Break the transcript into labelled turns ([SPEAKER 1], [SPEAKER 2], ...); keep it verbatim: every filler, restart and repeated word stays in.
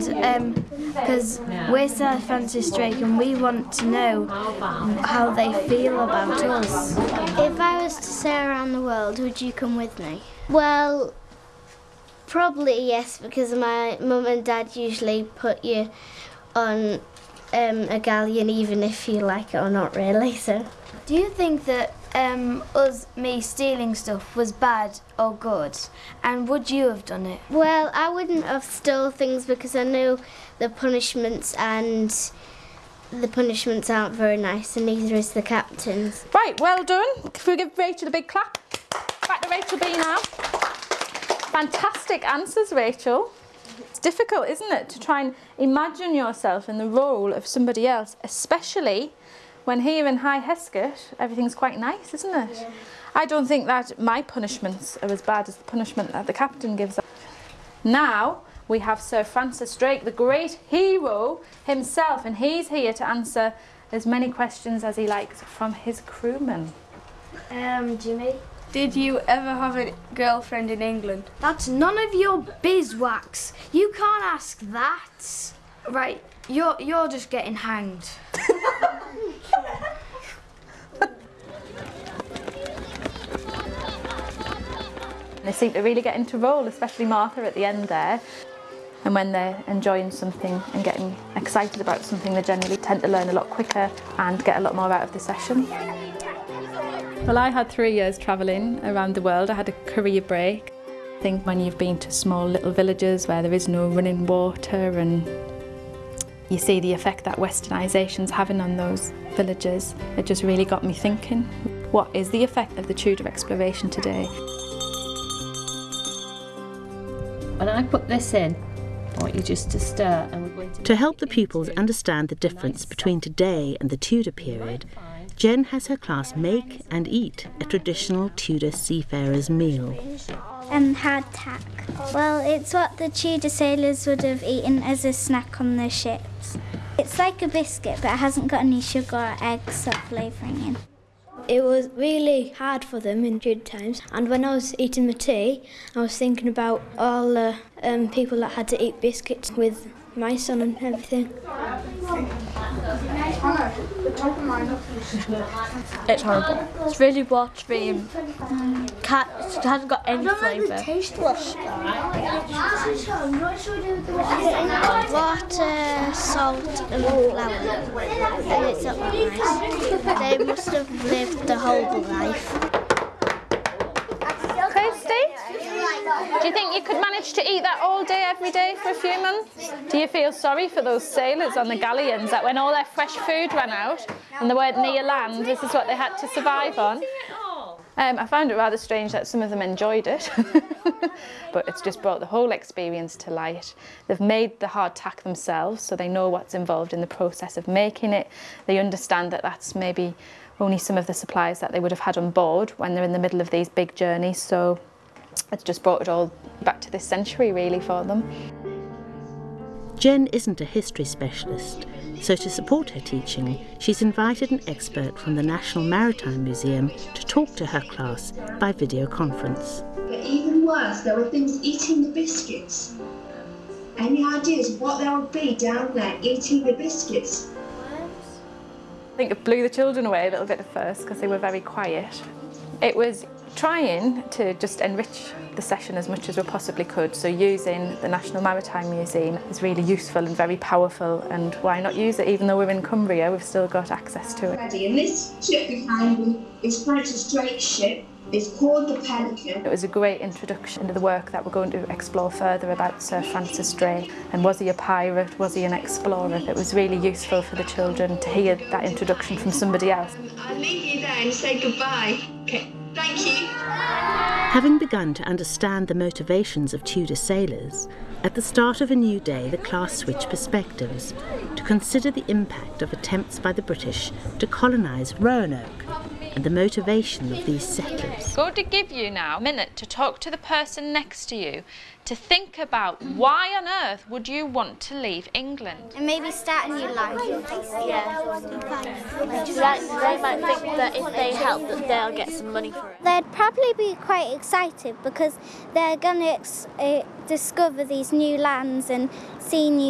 [SPEAKER 1] and because um, we're Sir Francis Drake and we want to know how they feel about us.
[SPEAKER 2] If I was to sail around the world, would you come with me? Well, probably yes, because my mum and dad usually put you on um, a galleon even if you like it or not really. So,
[SPEAKER 1] do you think that um, us, me stealing stuff was bad or good? And would you have done it?
[SPEAKER 2] Well, I wouldn't have stole things because I know the punishments and the punishments aren't very nice, and neither is the captain's.
[SPEAKER 3] Right, well done. Can we give Rachel a big clap? Back to Rachel B now. Fantastic answers, Rachel. It's difficult, isn't it, to try and imagine yourself in the role of somebody else, especially when here in High Heskett everything's quite nice, isn't it? Yeah. I don't think that my punishments are as bad as the punishment that the captain gives us. Now we have Sir Francis Drake, the great hero himself, and he's here to answer as many questions as he likes from his crewmen.
[SPEAKER 1] Um, Jimmy?
[SPEAKER 4] Did you ever have a girlfriend in England?
[SPEAKER 1] That's none of your bizwax. You can't ask that. Right, you're, you're just getting hanged.
[SPEAKER 3] They seem to really get into role, especially Martha at the end there. And when they're enjoying something and getting excited about something, they generally tend to learn a lot quicker and get a lot more out of the session. Well, I had three years travelling around the world. I had a career break. I think when you've been to small little villages where there is no running water and you see the effect that westernisation's having on those villages, it just really got me thinking, what is the effect of the Tudor exploration today?
[SPEAKER 5] When I put this in, I want you just to stir, and we're going to...
[SPEAKER 6] To help the pupils understand the difference between today and the Tudor period, Jen has her class make and eat a traditional Tudor seafarer's meal.
[SPEAKER 2] And hardtack. Well, it's what the Tudor sailors would have eaten as a snack on their ships. It's like a biscuit, but it hasn't got any sugar or eggs or flavouring in.
[SPEAKER 7] It was really hard for them in Tudor times, and when I was eating the tea, I was thinking about all the um, people that had to eat biscuits with mice on and everything.
[SPEAKER 4] It's horrible. It's really watery and cat, it hasn't got any flavour.
[SPEAKER 2] Water, salt and flour, and it's not nice. They must have lived the whole life.
[SPEAKER 3] Kirsty, do you think you could manage to eat that all day, every day for a few months? Do you feel sorry for those sailors on the galleons that when all their fresh food ran out and they weren't near land, this is what they had to survive on? Um, I found it rather strange that some of them enjoyed it, but it's just brought the whole experience to light. They've made the hardtack themselves, so they know what's involved in the process of making it. They understand that that's maybe only some of the supplies that they would have had on board when they're in the middle of these big journeys, so it's just brought it all back to this century really for them.
[SPEAKER 6] Jen isn't a history specialist, so to support her teaching, she's invited an expert from the National Maritime Museum to talk to her class by video conference.
[SPEAKER 8] But even worse, there were things eating the biscuits. Any ideas what there would be down there eating the biscuits?
[SPEAKER 3] I think it blew the children away a little bit at first because they were very quiet. It was trying to just enrich the session as much as we possibly could, so using the National Maritime Museum is really useful and very powerful, and why not use it? Even though we're in Cumbria, we've still got access to it.
[SPEAKER 8] And this ship behind me is Francis Drake's ship. It's called the Pelican.
[SPEAKER 3] It was a great introduction to the work that we're going to explore further about Sir Francis Drake. And was he a pirate? Was he an explorer? It was really useful for the children to hear that introduction from somebody else.
[SPEAKER 8] I'll leave you there and say goodbye. Okay, thank you.
[SPEAKER 6] Having begun to understand the motivations of Tudor sailors, at the start of a new day the class switched perspectives to consider the impact of attempts by the British to colonise Roanoke and the motivation of these settlers.
[SPEAKER 9] Going to give you now a minute to talk to the person next to you to think about why on earth would you want to leave England?
[SPEAKER 2] And maybe start a new life.
[SPEAKER 4] Yeah. They might think that if they help, that they'll get some money for it.
[SPEAKER 2] They'd probably be quite excited because they're going to ex uh, discover these new lands and see new